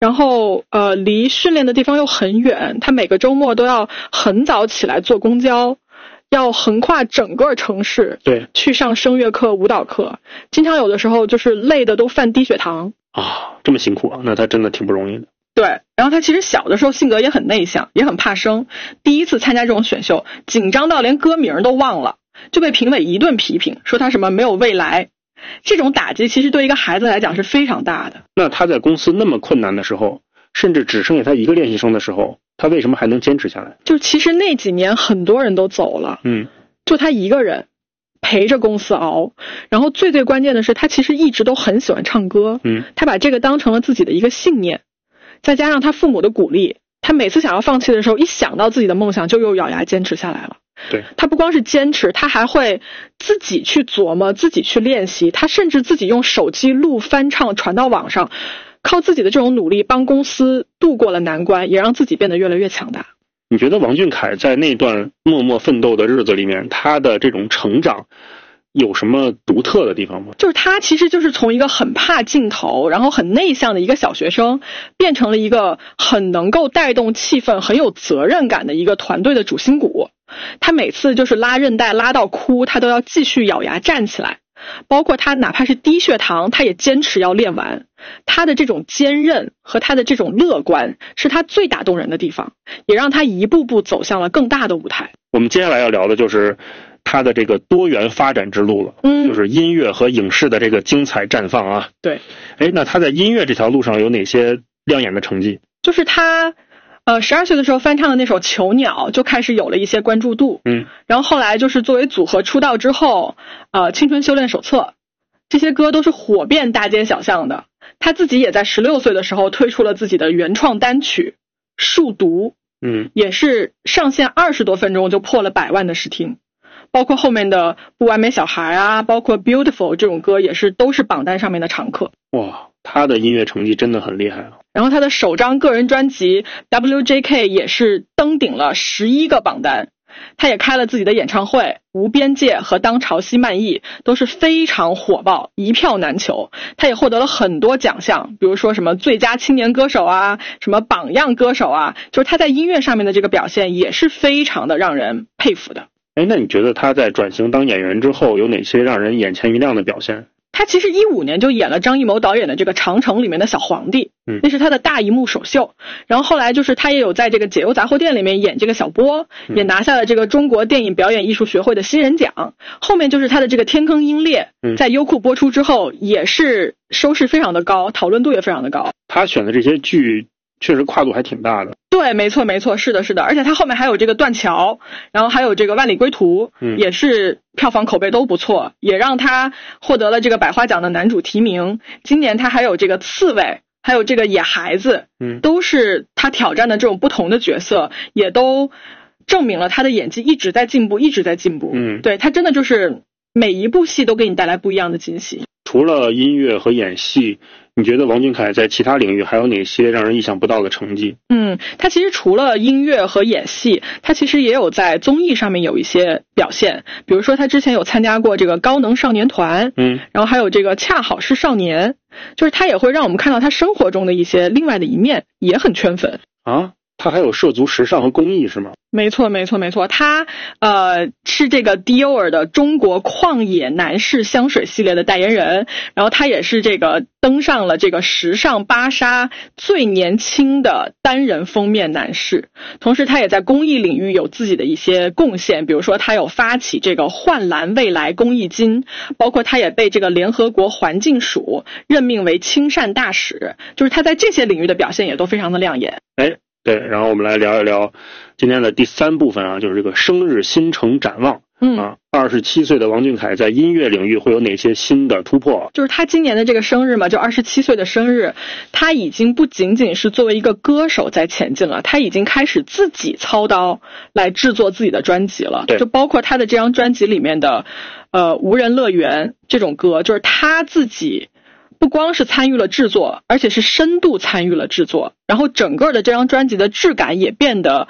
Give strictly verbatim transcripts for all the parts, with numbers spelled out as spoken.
然后呃，离训练的地方又很远，他每个周末都要很早起来坐公交，要横跨整个城市， 对， 去上声乐课、舞蹈课，经常有的时候就是累的都犯低血糖啊，这么辛苦啊，那他真的挺不容易的。 对，然后他其实小的时候性格也很内向，也很怕生，第一次参加这种选秀，紧张到连歌名都忘了，就被评委一顿批评，说他什么没有未来。这种打击其实对一个孩子来讲是非常大的。 那他在公司那么困难的时候，甚至只剩下他一个练习生的时候，他为什么还能坚持下来？ 就其实那几年很多人都走了， 嗯， 就他一个人陪着公司熬。然后最最关键的是，他其实一直都很喜欢唱歌， 嗯， 他把这个当成了自己的一个信念，再加上他父母的鼓励，他每次想要放弃的时候，一想到自己的梦想就又咬牙坚持下来了。 对， 他不光是坚持，他还会自己去琢磨，自己去练习，他甚至自己用手机录翻唱传到网上，靠自己的这种努力帮公司度过了难关，也让自己变得越来越强大。 你觉得王俊凯在那段默默奋斗的日子里面，他的这种成长有什么独特的地方吗？ 就是他其实就是从一个很怕镜头，然后很内向的一个小学生，变成了一个很能够带动气氛、很有责任感的一个团队的主心骨。他每次就是拉韧带拉到哭，他都要继续咬牙站起来。包括他哪怕是低血糖，他也坚持要练完。他的这种坚韧和他的这种乐观，是他最打动人的地方，也让他一步步走向了更大的舞台。 我们接下来要聊的就是他的这个多元发展之路了， 嗯， 就是音乐和影视的这个精彩绽放啊。 对， 哎，那他在音乐这条路上有哪些亮眼的成绩？ 就是他呃，十二岁的时候翻唱的那首《囚鸟》就开始有了一些关注度， 嗯， 然后后来就是作为组合出道之后，呃，《青春修炼手册》这些歌都是火遍大街小巷的。他自己也在十六岁的时候推出了自己的原创单曲《数独》， 嗯， 也是上线二十多分钟就破了百万的试听。包括后面的《不完美小孩》啊，包括《Beautiful》这种歌也是都是榜单上面的常客。 哇，他的音乐成绩真的很厉害啊！ 然后他的首张个人专辑 W J K 也是登顶了十一个榜单，他也开了自己的演唱会，无边界和当潮汐漫溢都是非常火爆，一票难求。他也获得了很多奖项，比如说什么最佳青年歌手啊，什么榜样歌手啊，就是他在音乐上面的这个表现也是非常的让人佩服的。 哎，那你觉得他在转型当演员之后有哪些让人眼前一亮的表现？ 他其实一五年就演了张艺谋导演的这个《长城》里面的小皇帝， 嗯， 那是他的大荧幕首秀。然后后来就是他也有在这个解忧杂货店里面演这个小波， 嗯， 也拿下了这个中国电影表演艺术学会的新人奖。后面就是他的这个《天坑鹰猎》， 嗯， 在优酷播出之后也是收视非常的高，讨论度也非常的高。 他选的这些剧确实跨度还挺大的。 对，没错没错，是的是的，而且他后面还有这个断桥，然后还有这个万里归途， 嗯， 也是票房口碑都不错，也让他获得了这个百花奖的男主提名。今年他还有这个刺猬，还有这个野孩子， 嗯， 都是他挑战的这种不同的角色，也都证明了他的演技一直在进步，一直在进步。 嗯， 对，他真的就是每一部戏都给你带来不一样的惊喜。 除了音乐和演戏，你觉得王俊凯在其他领域还有哪些让人意想不到的成绩？ 嗯，他其实除了音乐和演戏，他其实也有在综艺上面有一些表现，比如说他之前有参加过这个高能少年团， 嗯， 然后还有这个恰好是少年，就是他也会让我们看到他生活中的一些另外的一面，也很圈粉啊。他还有涉足时尚和工艺是吗？ 没错没错没错，他呃是这个迪奥尔的中国旷野男士香水系列的代言人，然后他也是这个登上了这个时尚芭莎最年轻的单人封面男士。同时他也在公益领域有自己的一些贡献，比如说他有发起这个焕蓝未来公益金，包括他也被这个联合国环境署任命为亲善大使，就是他在这些领域的表现也都非常的亮眼。 哎，对，然后我们来聊一聊今天的第三部分啊，就是这个生日新城展望。 嗯啊，二十七岁的王俊凯在音乐领域会有哪些新的突破？ 就是他今年的这个生日嘛，就二十七岁的生日，他已经不仅仅是作为一个歌手在前进了，他已经开始自己操刀来制作自己的专辑了。 对， 就包括他的这张专辑里面的呃无人乐园这种歌，就是他自己不光是参与了制作，而且是深度参与了制作，然后整个的这张专辑的质感也变得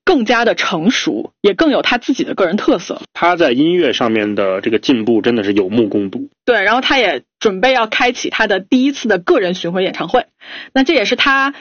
更加的成熟，也更有他自己的个人特色。 他在音乐上面的这个进步真的是有目共睹。 对，然后他也准备要开启他的第一次的个人巡回演唱会，那这也是他